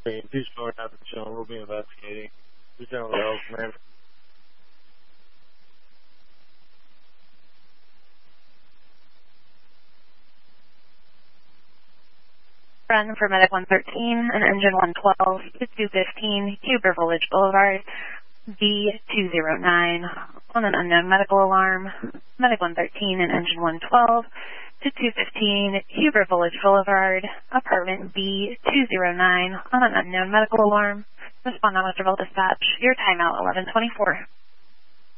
being too short out of the show. We'll be investigating. Lieutenant Wells, man. Run for Medic 113 and Engine 112 to 215 Huber Village Boulevard, B209 on an unknown medical alarm. Medic 113 and Engine 112 to 215 Huber Village Boulevard, apartment B209 on an unknown medical alarm. Respond now, Mr. Dispatch. Your timeout 11:24.